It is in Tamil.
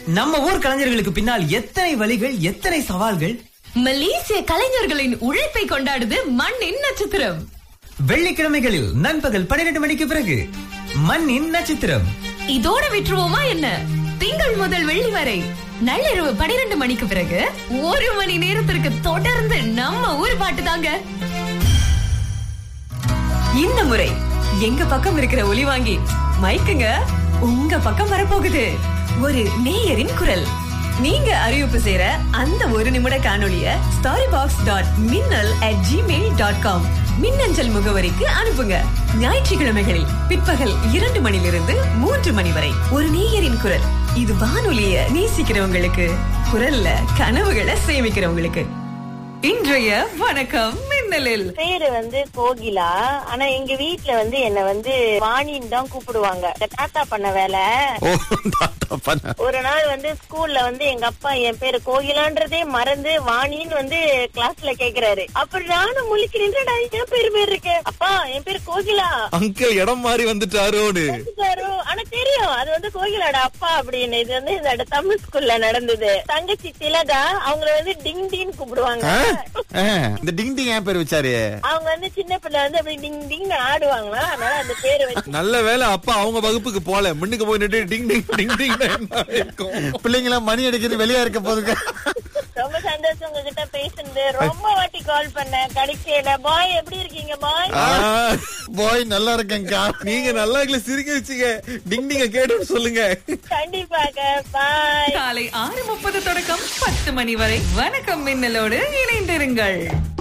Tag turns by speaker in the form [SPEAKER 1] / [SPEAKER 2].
[SPEAKER 1] நம்ம ஊர் கலைஞர்களுக்கு பின்னால் எத்தனை வழிகள், எத்தனை சவால்கள்.
[SPEAKER 2] மலேசிய கலைஞர்களின் உழைப்பை கொண்டாடுது மண்ணின் நட்சத்திரம்.
[SPEAKER 1] வெள்ளிக்கிழமைகளில் நண்பகல் 12 மணிக்கு பிறகு மண்ணின் நட்சத்திரம்.
[SPEAKER 2] இதோட விட்டுருவோமா என்ன? திங்கள் முதல் வெள்ளி வரை நள்ளிரவு 12 மணிக்கு பிறகு 1 மணி நேரத்திற்கு தொடர்ந்து நம்ம ஊர் பாட்டு தாங்க. இந்த முறை எங்க பக்கம் இருக்கிற ஒலி வாங்கி மைக்குங்க உங்க பக்கம் வரப்போகுது. ஒரு நேயரின் குரல். நீங்க அறிவிப்பு செய்யற அந்த 1 நிமிட காணொளிய storybox.minnal@gmail.com மின்னஞ்சல் முகவரிக்கு அனுப்புங்க. ஞாயிற்றுக்கிழமைகளில் பிற்பகல் 2 மணிலிருந்து 3 மணி வரை ஒரு நேயரின் குரல். இது வானொலிய நேசிக்கிறவங்களுக்கு, குரல்ல கனவுகளை சேமிக்கிறவங்களுக்கு. இன்றைய வணக்கம் மின்னலில்.
[SPEAKER 3] பேரு கோகிலா. ஆனா எங்க வீட்டுல என்ன வாணின்னு தான் கூப்பிடுவாங்க. தாத்தா பண்ண வேலை. ஒரு நாள் ஸ்கூல்ல எங்க அப்பா என் பேரு கோகிலான்றதே மறந்து வாணின்னு கிளாஸ்ல கேக்குறாரு. அப்புறம் நானும் முழிக்கிறேன், என் பேரு இருக்கு. அப்பா என் பேரு கோகிலா.
[SPEAKER 4] அங்கிள் இடம் மாறி வந்துட்டாரோடு.
[SPEAKER 3] ஆனா தெரியும் அது கோகிலாட அப்பா அப்படின்னு. இது இந்த தமிழ் ஸ்கூல்ல நடந்தது. தங்கச்சி திலகா அவங்கள டிங் டின்னு கூப்பிடுவாங்க.
[SPEAKER 4] இந்த டிங் டிங் ஏன் பேர் வச்சாரு?
[SPEAKER 3] அவங்க சின்ன பிள்ளை அப்படி டிங் டிங் ஆடுவாங்களா, அதனால அந்த பேரு வச்சு.
[SPEAKER 4] நல்ல வேலை அப்பா அவங்க வகுப்புக்கு போல, முன்னுக்கு போய் நின்று டிங் டிங் டிங் டிங் பிள்ளைங்களா மணி அடிக்கிறது வெளியா இருக்க போதுங்க.
[SPEAKER 3] ரொம்ப சந்தோஷம் உங்ககிட்ட பேசுனது. ரொம்ப வாட்டி கால் பண்ணேன், கிடைக்கல. பாய் எப்படி இருக்கீங்க பாய்?
[SPEAKER 4] பாய் நல்லா இருக்கேன்க்கா. நீங்க நல்லா சிரிக்க வச்சுங்க. டிங் டிங்க கேட்டு சொல்லுங்க.
[SPEAKER 3] கண்டிப்பாக. பாய்.
[SPEAKER 2] காலை 6:30 தொடக்கம் 10 மணி வரை வணக்கம் மின்னலோடு இணைந்திருங்கள்.